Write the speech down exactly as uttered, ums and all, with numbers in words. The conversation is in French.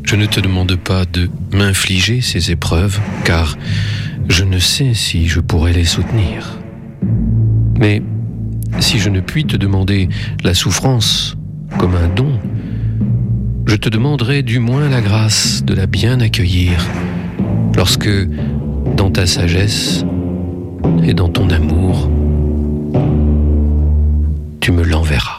Je ne te demande pas de m'infliger ces épreuves, car je ne sais si je pourrais les soutenir. Mais si je ne puis te demander la souffrance comme un don, je te demanderai du moins la grâce de la bien accueillir, lorsque, dans ta sagesse et dans ton amour, tu me l'enverras.